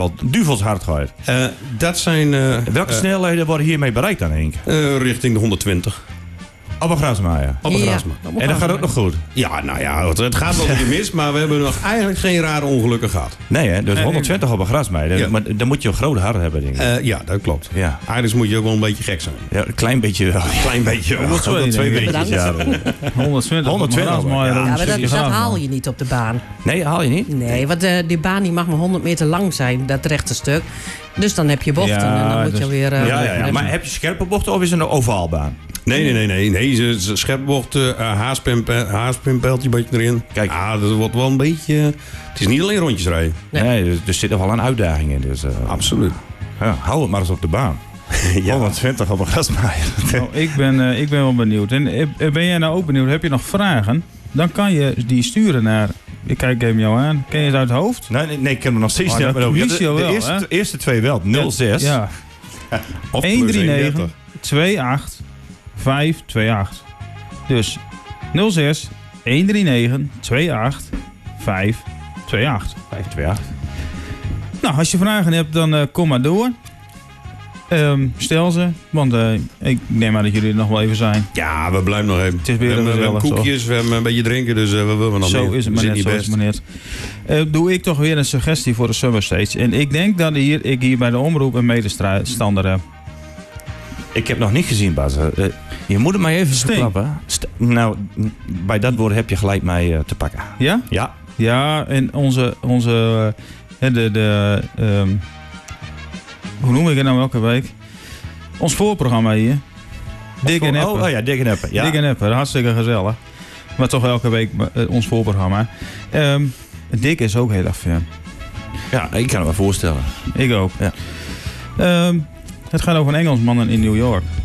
wel duvelshard gaat. Dat zijn... Welke snelheden worden hiermee bereikt dan, Henk? Richting de 120. Op een grasmaaier. Op een grasma. En dat gaat ook nog goed? Ja, nou ja, het gaat wel niet mis, maar we hebben nog eigenlijk geen rare ongelukken gehad. Nee, hè? Dus 120 op een grasmaaier. Ja. Maar dan moet je een groot hart hebben, denk ik. Ja, dat klopt. Ja. Eigenlijk moet je ook wel een beetje gek zijn. Ja, een klein beetje wel. Klein beetje wel. 2 beetjes, ja. 120. 120. Ja, maar dat haal je niet op de baan. Nee, haal je niet? Nee, want die baan die mag maar 100 meter lang zijn, dat rechte stuk. Dus dan heb je bochten en dan moet je weer... Ja. Maar heb je scherpe bochten of is het een ovaalbaan? Nee. Scherpbocht, haaspinpijltje een beetje erin. Kijk. Dat wordt wel een beetje... Het is niet alleen rondjes rijden. Nee, er zit nog wel een uitdaging in. Dus, Absoluut. Ja, hou het maar eens op de baan. 120 op een grasmaaier. Nou, ik ben wel benieuwd. En ben jij nou ook benieuwd? Heb je nog vragen? Dan kan je die sturen naar... Ik kijk even jou aan. Ken je het uit het hoofd? Nee, ik ken hem nog steeds niet. De eerste 2 wel. 06. Ja. 139 28 528. Dus 06 139 28 528. 528. Nou, als je vragen hebt, dan kom maar door. Stel ze, want ik neem aan dat jullie er nog wel even zijn. Ja, we blijven nog even. Het is weer we hebben gezellig, koekjes, we hebben een beetje drinken, dus we willen nog zo meer. is het maar net, zo is het maar net. Doe ik toch weer een suggestie voor de Summer Stage. En ik denk dat ik hier bij de omroep een medestander heb. Ik heb nog niet gezien, Bas. Je moet het maar even verklappen. Nou, bij dat woord heb je gelijk mij te pakken. Ja? Ja. Ja, en onze hoe noem ik het nou elke week? Ons voorprogramma hier. Dik en Epper. Oh ja, Dik en Epper. Ja. Dik en Epper, hartstikke gezellig. Maar toch elke week ons voorprogramma. Dik is ook heel erg fan. Ja, ik kan het me voorstellen. Ik ook. Ja. Het gaat over een Engelsman in New York.